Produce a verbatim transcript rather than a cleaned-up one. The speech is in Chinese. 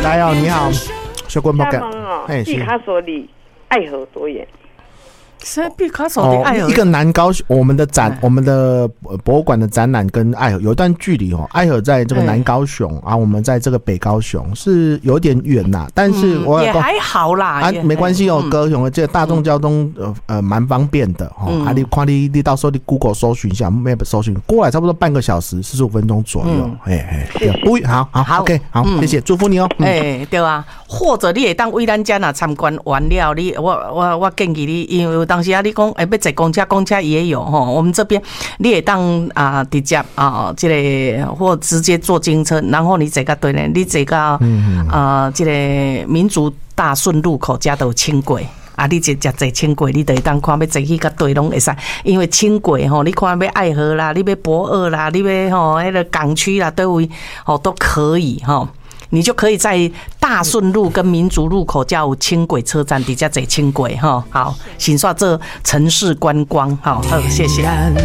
来哦，你好，小关报告。 哎，毕卡索离爱河多远？ 是毕卡索的爱河、 哦、一个南高雄，我们的展，我们的博物馆的展览跟爱河有一段距离哦。爱河在这个南高雄啊，我们在这个北高雄是有点远呐，但是我、 嗯、也还好啦啊，没关系哦。嗯、高雄的这个大众交通呃呃蛮方便的哦。嗯、啊，你看你你到时候你 Google 搜寻一下 ，Map 搜寻过来差不多半个小时，四十五分钟左右。哎哎、嗯，不好好好 ，OK 好，嗯、谢谢，祝福你哦。 哎、嗯欸，对啊，或者你会当为咱家若参观完了，你我我我建议你，因为当时啊，你讲哎。要坐公车，公车也有吼。我们这边你也当啊，直接啊，这个或直接坐警车，然后你坐到对呢，你坐到啊，这个民族大顺路口加到轻轨。啊，你直接坐轻轨，你就会当看要坐去到对拢会使，因为轻轨吼，你看要爱河啦，你要博二啦，你要吼迄个港区啦，对位吼都可以吼。你就可以在大顺路跟民族路口叫轻轨车站底下坐轻轨哈，好，先说这城市观光，好，好，谢谢。